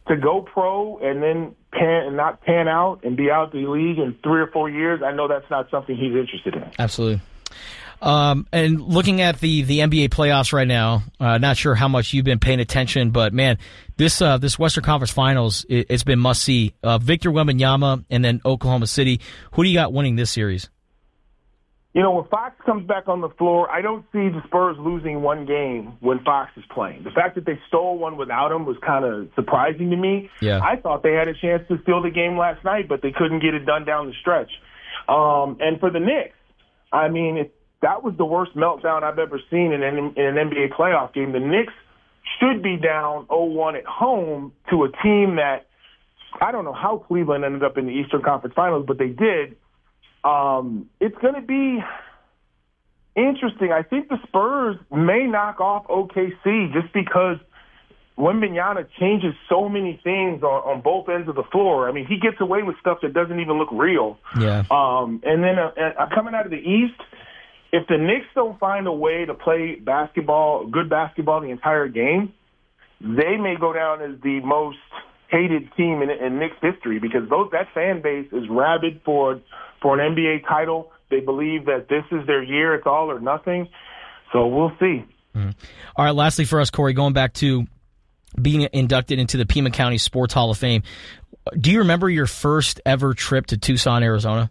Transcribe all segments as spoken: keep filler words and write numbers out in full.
to go pro and then pan and not pan out and be out the league in three or four years, I know that's not something he's interested in. Absolutely. Um, and looking at the, the N B A playoffs right now, uh, not sure how much you've been paying attention, but man, this uh, this Western Conference Finals, it, it's been must see. Uh, Victor Wembanyama and then Oklahoma City. Who do you got winning this series? You know, when Fox comes back on the floor, I don't see the Spurs losing one game when Fox is playing. The fact that they stole one without him was kind of surprising to me. Yeah. I thought they had a chance to steal the game last night, but they couldn't get it done down the stretch. Um, and for the Knicks, I mean, it, that was the worst meltdown I've ever seen in an, in an N B A playoff game. The Knicks should be down oh one at home to a team that, I don't know how Cleveland ended up in the Eastern Conference Finals, but they did. Um, it's going to be interesting. I think the Spurs may knock off O K C just because Wembanyama changes so many things on, on both ends of the floor. I mean, he gets away with stuff that doesn't even look real. Yeah. Um, and then uh, uh, coming out of the East, if the Knicks don't find a way to play basketball, good basketball the entire game, they may go down as the most hated team in, in Knicks history because those, that fan base is rabid for for an N B A title. They believe that this is their year. It's all or nothing. So we'll see. Mm-hmm. All right, lastly for us, Corey, going back to being inducted into the Pima County Sports Hall of Fame, do you remember your first ever trip to Tucson, Arizona?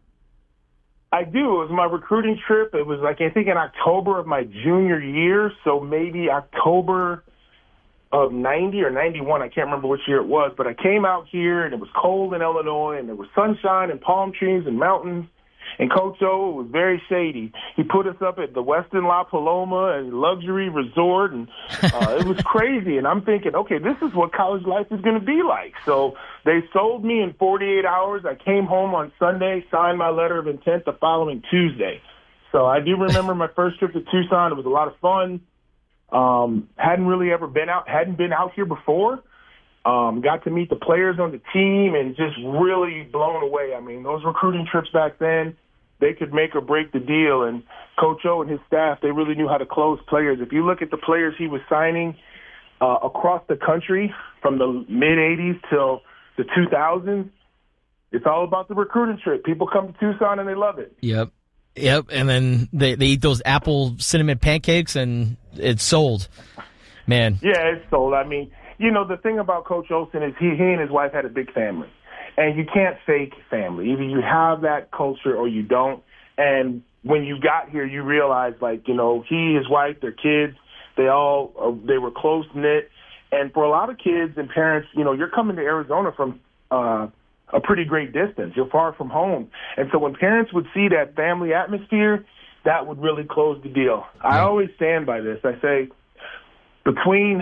I do. It was my recruiting trip. It was like, I think in October of my junior year, so maybe October of ninety or ninety-one. I can't remember which year it was, but I came out here, and it was cold in Illinois, and there was sunshine and palm trees and mountains. And Coach O was very shady. He put us up at the Westin La Paloma and luxury resort, and uh, it was crazy. And I'm thinking, okay, this is what college life is going to be like. So they sold me in forty-eight hours. I came home on Sunday, signed my letter of intent the following Tuesday. So I do remember my first trip to Tucson. It was a lot of fun. Um, hadn't really ever been out, hadn't been out here before. Um, got to meet the players on the team and just really blown away. I mean, those recruiting trips back then, they could make or break the deal. And Coach O and his staff, they really knew how to close players. If you look at the players he was signing uh, across the country from the mid-eighties till the two thousands, it's all about the recruiting trip. People come to Tucson and they love it. Yep. Yep, and then they, they eat those apple cinnamon pancakes, and it's sold. Man. Yeah, it's sold. I mean, you know, the thing about Coach Olson is he, he and his wife had a big family. And you can't fake family. Either you have that culture or you don't. And when you got here, you realize, like, you know, he, his wife, their kids, they all, uh, they were close-knit. And for a lot of kids and parents, you know, you're coming to Arizona from uh, a pretty great distance. You're far from home. And so when parents would see that family atmosphere, that would really close the deal. Yeah. I always stand by this. I say between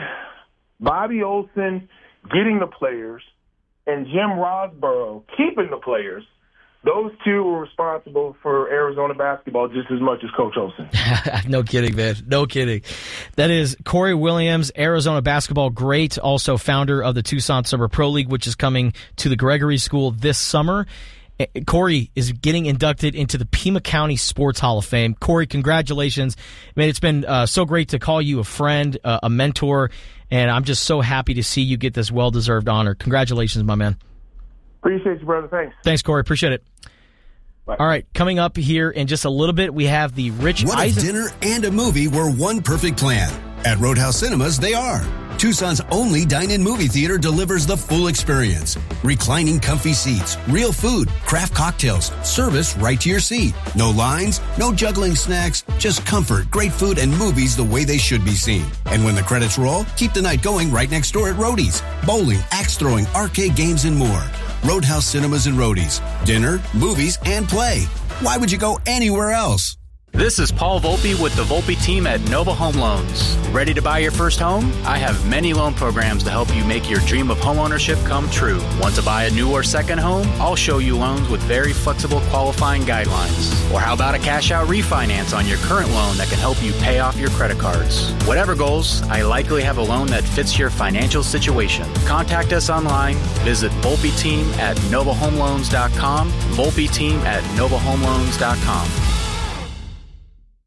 Bobby Olson getting the players and Jim Rosborough keeping the players, those two were responsible for Arizona basketball just as much as Coach Olson. No kidding, man. No kidding. That is Corey Williams, Arizona basketball great, also founder of the Tucson Summer Pro League, which is coming to the Gregory School this summer. Corey is getting inducted into the Pima County Sports Hall of Fame. Corey, congratulations. Man, it's been uh, so great to call you a friend, uh, a mentor, and I'm just so happy to see you get this well-deserved honor. Congratulations, my man. Appreciate you, brother. Thanks. Thanks, Corey. Appreciate it. Bye. All right, coming up here in just a little bit, we have the Rich What Eisen- if dinner and a movie were one perfect plan? At Roadhouse Cinemas, they are. Tucson's only dine-in movie theater delivers the full experience. Reclining comfy seats, real food, craft cocktails, service right to your seat. No lines, no juggling snacks, just comfort, great food, and movies the way they should be seen. And when the credits roll, keep the night going right next door at Roadie's. Bowling, axe throwing, arcade games, and more. Roadhouse Cinemas and Roadie's. Dinner, movies, and play. Why would you go anywhere else? This is Paul Volpe with the Volpe team at Nova Home Loans. Ready to buy your first home? I have many loan programs to help you make your dream of homeownership come true. Want to buy a new or second home? I'll show you loans with very flexible qualifying guidelines. Or how about a cash-out refinance on your current loan that can help you pay off your credit cards? Whatever goals, I likely have a loan that fits your financial situation. Contact us online. Visit Volpe team at nova home loans dot com. Volpe team at nova home loans dot com.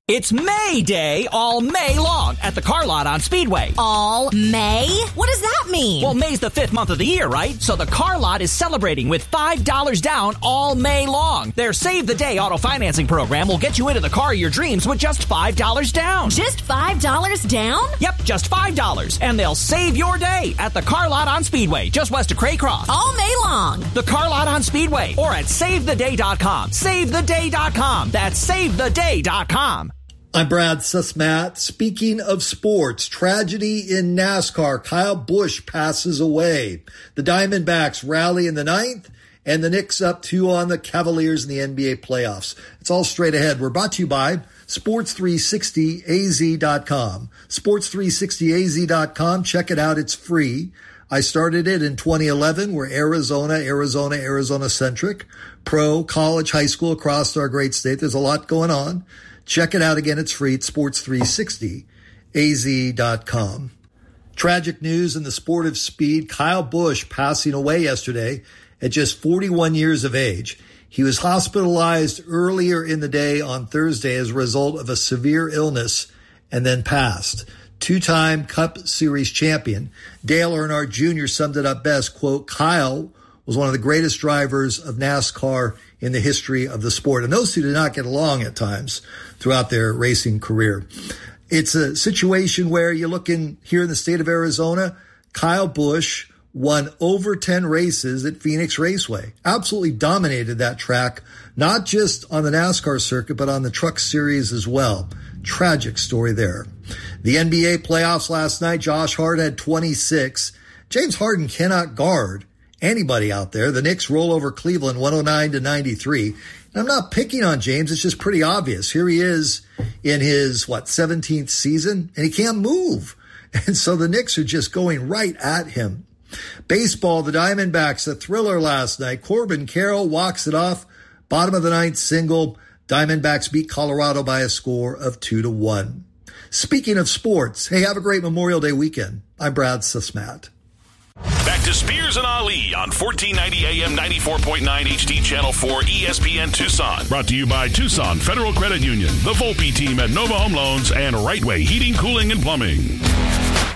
It's May Day all May long at the car lot on Speedway. All May? What does that mean? Well, May's the fifth month of the year, right? So the car lot is celebrating with five dollars down all May long. Their Save the Day auto financing program will get you into the car of your dreams with just five dollars down. Just five dollars down? Yep, just five dollars. And they'll save your day at the car lot on Speedway, just west of Craycroft. All May long. The car lot on Speedway or at save the day dot com. save the day dot com. That's save the day dot com. I'm Brad Susmat. Speaking of sports, tragedy in NASCAR. Kyle Busch passes away. The Diamondbacks rally in the ninth, and the Knicks up two on the Cavaliers in the N B A playoffs. It's all straight ahead. We're brought to you by sports three sixty a z dot com. sports three sixty a z dot com. Check it out. It's free. I started it in twenty eleven. We're Arizona, Arizona, Arizona-centric. Pro, college, high school across our great state. There's a lot going on. Check it out again. It's free at sports three sixty a z dot com. Tragic news in the sport of speed. Kyle Busch passing away yesterday at just forty-one years of age. He was hospitalized earlier in the day on Thursday as a result of a severe illness and then passed. Two-time Cup Series champion Dale Earnhardt Junior summed it up best, quote, Kyle was one of the greatest drivers of NASCAR in the history of the sport. And those two did not get along at times throughout their racing career. It's a situation where you're looking here in the state of Arizona, Kyle Busch won over ten races at Phoenix Raceway, absolutely dominated that track, not just on the NASCAR circuit, but on the Truck Series as well. Tragic story there. The N B A playoffs last night, Josh Hart had twenty-six. James Harden cannot guard anybody out there. The Knicks roll over Cleveland one oh nine to ninety-three. And I'm not picking on James. It's just pretty obvious. Here he is in his, what, seventeenth season, and he can't move. And so the Knicks are just going right at him. Baseball, the Diamondbacks, a thriller last night. Corbin Carroll walks it off. Bottom of the ninth single. Diamondbacks beat Colorado by a score of two to one. Speaking of sports, hey, have a great Memorial Day weekend. I'm Brad Susmat. Back to Spears and Ali on fourteen ninety A M ninety-four point nine H D Channel four E S P N Tucson. Brought to you by Tucson Federal Credit Union, the Volpe team at Nova Home Loans, and Right Way Heating, Cooling, and Plumbing.